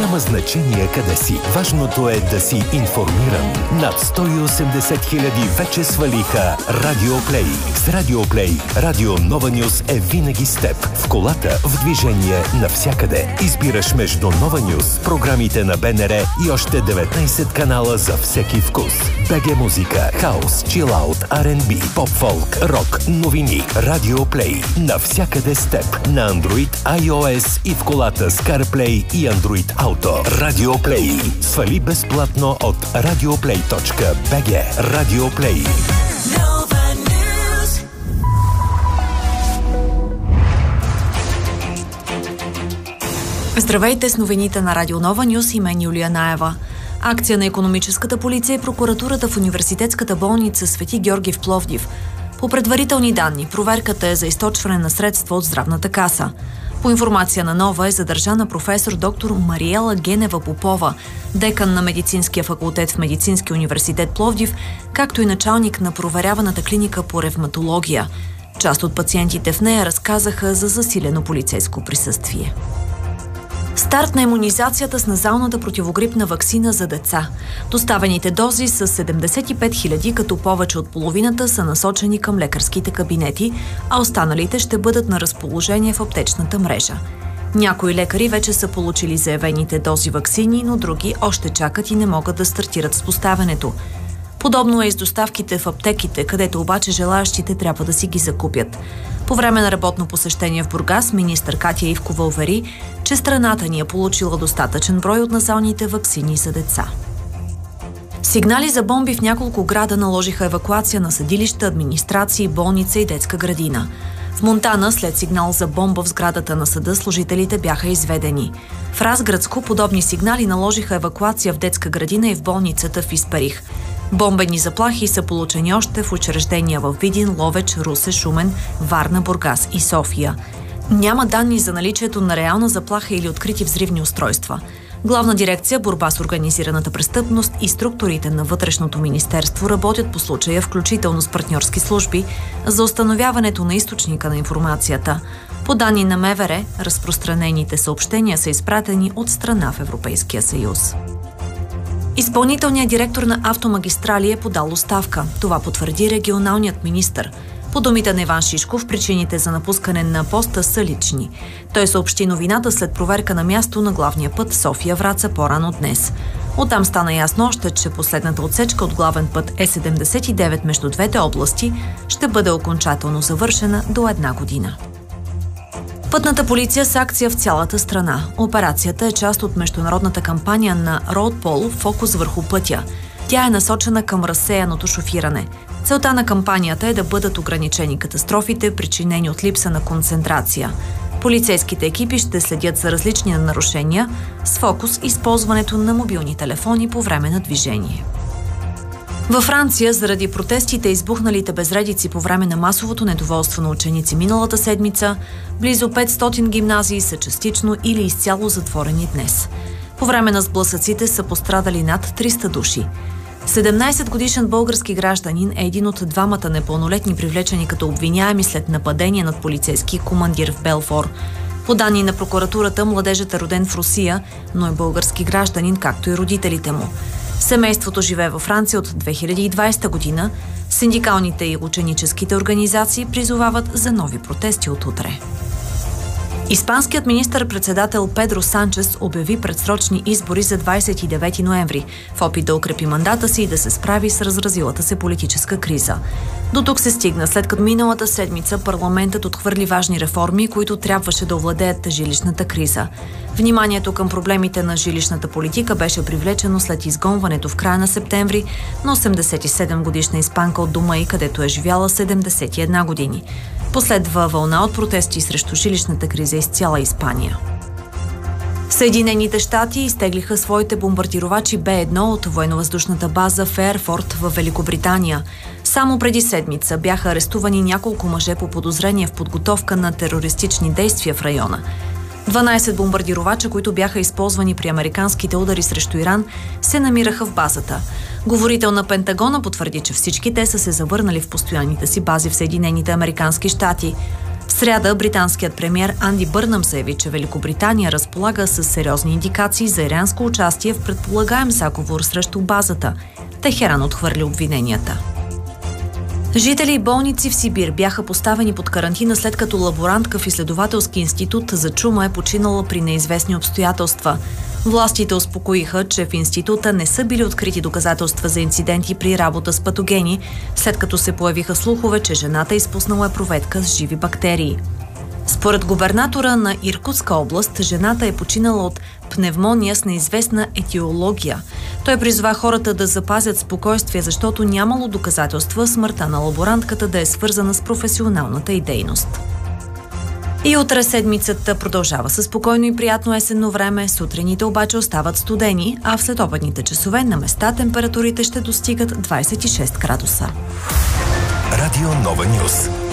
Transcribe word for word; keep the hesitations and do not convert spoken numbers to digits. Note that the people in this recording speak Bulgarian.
Няма значение къде си. Важното е да си информиран. Над сто и осемдесет хиляди вече свалиха Радио Плей. С Радио Плей, Радио Нова Нюз е винаги с теб. В колата, в движение, навсякъде. Избираш между Нова Нюз, програмите на БНР и още деветнайсет канала за всеки вкус. БГ музика, хаус, чилаут, Ар енд Би, поп-фолк, рок, новини. Радио Плей. Навсякъде с теб. На Android, iOS и в колата с CarPlay и Android Auto. Радио Плей. Свали безплатно от радиоплей точка би джи. Радио Плей. Здравейте с новините на Радио Нова Нюз и мен Юлия Наева. Акция на икономическата полиция и прокуратурата в университетската болница Свети Георги в Пловдив. По предварителни данни, проверката е за източване на средства от здравната каса. По информация на Нова е задържана професор доктор Мариела Генева Попова, декан на медицинския факултет в Медицински университет Пловдив, както и началник на проверяваната клиника по ревматология. Част от пациентите в нея разказаха за засилено полицейско присъствие. Старт на имунизацията с назалната противогрипна ваксина за деца. Доставените дози са седемдесет и пет хиляди, като повече от половината са насочени към лекарските кабинети, а останалите ще бъдат на разположение в аптечната мрежа. Някои лекари вече са получили заявените дози ваксини, но други още чакат и не могат да стартират с поставянето. Подобно е и с доставките в аптеките, където обаче желаящите трябва да си ги закупят. По време на работно посещение в Бургас, министър Катя Ивкова увери, че страната ни е получила достатъчен брой от назалните ваксини за деца. Сигнали за бомби в няколко града наложиха евакуация на съдилища, администрации, болница и детска градина. В Монтана, след сигнал за бомба в сградата на съда, служителите бяха изведени. В Разградско подобни сигнали наложиха евакуация в детска градина и в болницата в Исперих. Бомбени заплахи са получени още в учреждения в Видин, Ловеч, Русе, Шумен, Варна, Бургас и София. Няма данни за наличието на реална заплаха или открити взривни устройства. Главна дирекция „Борба с организираната престъпност“ и структурите на Вътрешното министерство работят по случая, включително с партньорски служби, за установяването на източника на информацията. По данни на МВР, разпространените съобщения са изпратени от страна в Европейския съюз. Изпълнителният директор на Автомагистрали е подал оставка. Това потвърди регионалният министър. По думите на Иван Шишков, причините за напускане на поста са лични. Той съобщи новината след проверка на място на главния път София-Враца по-рано днес. Оттам стана ясно още, че последната отсечка от главен път Е седемдесет и девет между двете области ще бъде окончателно завършена до една година. Пътната полиция с акция в цялата страна. Операцията е част от международната кампания на RoadPol „Фокус върху пътя“. Тя е насочена към разсеяното шофиране. Целта на кампанията е да бъдат ограничени катастрофите, причинени от липса на концентрация. Полицейските екипи ще следят за различни нарушения с фокус използването на мобилни телефони по време на движение. Във Франция, заради протестите и избухналите безредици по време на масовото недоволство на ученици миналата седмица, близо петстотин гимназии са частично или изцяло затворени днес. По време на сблъсъците са пострадали над триста души. седемнайсетгодишен български гражданин е един от двамата непълнолетни, привлечени като обвиняеми след нападение над полицейски командир в Белфор. По данни на прокуратурата, младежът е роден в Русия, но е български гражданин, както и родителите му. Семейството живее във Франция от две хиляди и двайсета година. Синдикалните и ученическите организации призовават за нови протести от утре. Испанският министър-председател Педро Санчес обяви предсрочни избори за двайсет и девети ноември, в опит да укрепи мандата си и да се справи с разразилата се политическа криза. До тук се стигна, след като миналата седмица парламентът отхвърли важни реформи, които трябваше да овладеят жилищната криза. Вниманието към проблемите на жилищната политика беше привлечено след изгонването в края на септември на осемдесет и седем годишна испанка от дома й, където е живяла седемдесет и една години. Последва вълна от протести срещу жилищната криза из цяла Испания. Съединените щати изтеглиха своите бомбардировачи Б едно от военновъздушната база в Ерфорт в Великобритания. Само преди седмица бяха арестувани няколко мъже по подозрение в подготовка на терористични действия в района. дванайсет бомбардировача, които бяха използвани при американските удари срещу Иран, се намираха в базата. Говорител на Пентагона потвърди, че всички те са се завърнали в постоянните си бази в Съединените американски щати. В сряда британският премиер Анди Бърнъм заяви, че Великобритания разполага с сериозни индикации за иранско участие в предполагаем заговор срещу базата. Техеран отхвърли обвиненията. Жители и болници в Сибир бяха поставени под карантина, след като лаборантка в изследователски институт за чума е починала при неизвестни обстоятелства. Властите успокоиха, че в института не са били открити доказателства за инциденти при работа с патогени, след като се появиха слухове, че жената е изпуснала епроветка с живи бактерии. Според губернатора на Иркутска област, жената е починала от пневмония с неизвестна етиология. Той призова хората да запазят спокойствие, защото нямало доказателства смъртта на лаборантката да е свързана с професионалната й дейност. И утре седмицата продължава със спокойно и приятно есенно време, сутрините обаче остават студени, а в следобедните часове на места температурите ще достигат двадесет и шест градуса. Радио Нова Нюс.